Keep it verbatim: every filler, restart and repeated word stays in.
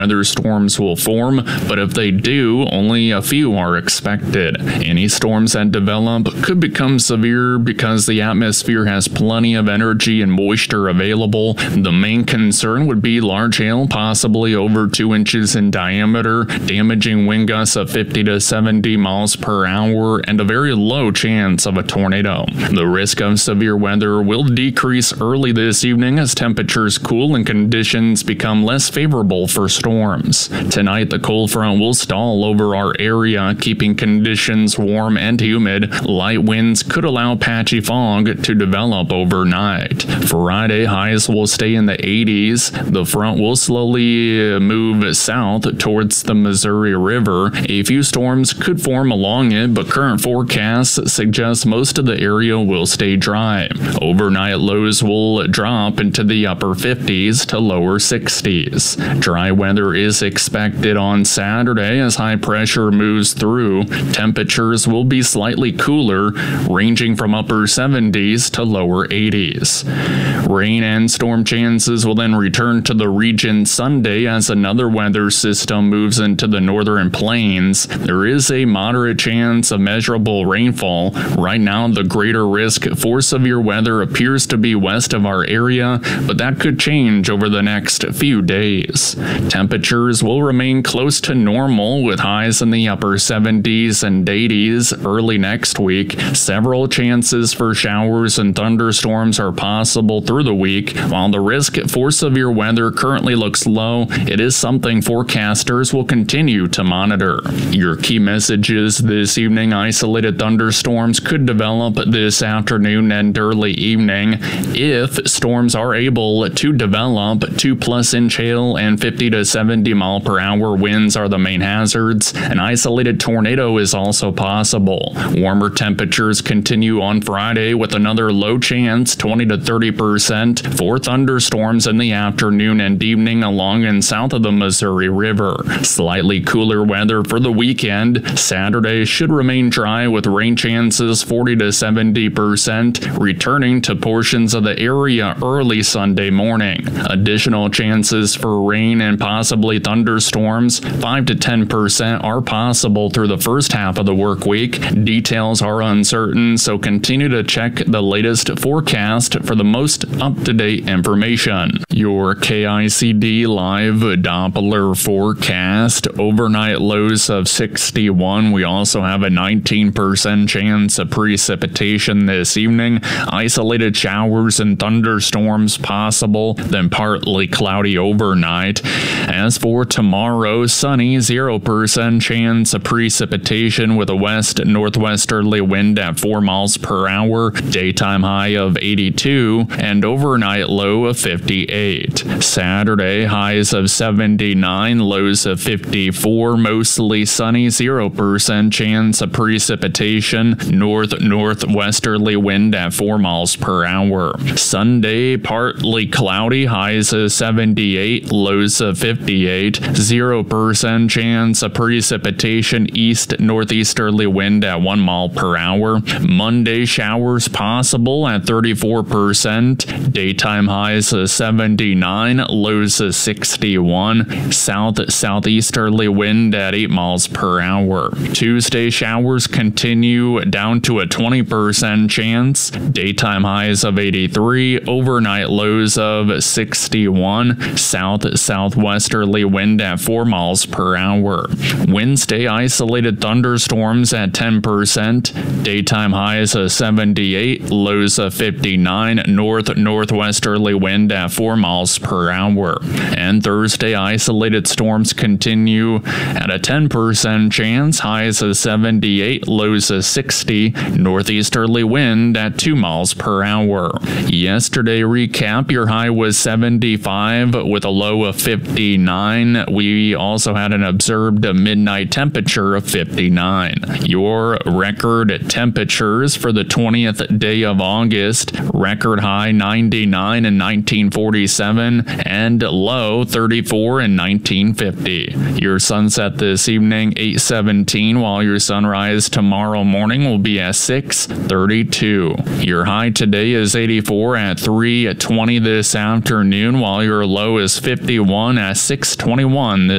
thunderstorms will form, but if they do, only a few are expected. Any storms that develop could become severe because the atmosphere has plenty of energy and moisture available. The main concern would be large hail, possibly over two inches in diameter, damaging wind gusts of fifty to seventy miles per hour, and a very low chance of a tornado. The risk of severe weather will decrease early this evening as temperatures cool and conditions become less favorable for storms. Storms. Tonight, the cold front will stall over our area, keeping conditions warm and humid. Light winds could allow patchy fog to develop overnight. Friday, highs will stay in the eighties. The front will slowly move south towards the Missouri River. A few storms could form along it, but current forecasts suggest most of the area will stay dry. Overnight lows will drop into the upper fifties to lower sixties. Dry weather is expected on Saturday as high pressure moves through. Temperatures will be slightly cooler, ranging from upper seventies to lower eighties. Rain and storm chances will then return to the region Sunday as another weather system moves into the northern plains. There is a moderate chance of measurable rainfall. Right now, the greater risk for severe weather appears to be west of our area, but that could change over the next few days. Temperatures will remain close to normal with highs in the upper seventies and eighties early next week. Several chances for showers and thunderstorms are possible through the week. While the risk for severe weather currently looks low, it is something forecasters will continue to monitor. Your key messages this evening: isolated thunderstorms could develop this afternoon and early evening. If storms are able to develop, two plus inch hail and fifty to seventy mile per hour winds are the main hazards. An isolated tornado is also possible. Warmer temperatures continue on Friday with another low chance, twenty to thirty percent, for thunderstorms in the afternoon and evening along and south of the Missouri River. Slightly cooler weather for the weekend. Saturday should remain dry with rain chances forty to seventy percent, returning to portions of the area early Sunday morning. Additional chances for rain and possibly thunderstorms, five to ten percent, are possible through the first half of the work week. Details are uncertain, so continue to check the latest forecast for the most up-to-date information. Your K I C D live Doppler forecast: overnight lows of sixty-one. We also have a nineteen percent chance of precipitation this evening. Isolated showers and thunderstorms possible, then partly cloudy overnight. As for tomorrow, sunny, zero percent chance of precipitation with a west-northwesterly wind at four miles per hour, daytime high of eighty-two, and overnight low of fifty-eight. Saturday, highs of seventy-nine, lows of fifty-four, mostly sunny, zero percent chance of precipitation, north-northwesterly wind at four miles per hour. Sunday, partly cloudy, highs of seventy-eight, lows of fifty-eight, zero percent chance of precipitation, east-northeasterly wind at one mile per hour. Monday, showers possible at thirty-four percent, daytime highs of seventy-nine, lows of sixty-one, south-southeasterly wind at eight miles per hour. Tuesday, showers continue down to a twenty percent chance, daytime highs of eighty-three, overnight lows of sixty-one, south-southwesterly wind at four miles per hour. Wednesday, isolated thunderstorms at ten percent, daytime highs of seventy-eight, lows of fifty-nine, north-northwesterly wind at four miles per hour. And Thursday, isolated storms continue at a ten percent chance, highs of seventy-eight, lows of sixty, northeasterly wind at two miles per hour. Yesterday recap: your high was seventy-five with a low of fifty-nine. We also had an observed midnight temperature of fifty-nine. Your record temperatures for the twentieth day of August: record high ninety-nine in nineteen forty-seven and low thirty-four in nineteen fifty. Your sunset this evening eight seventeen, while your sunrise tomorrow morning will be at six thirty-two. Your high today is eighty-four at three twenty this afternoon, while your low is fifty-one at six twenty-one this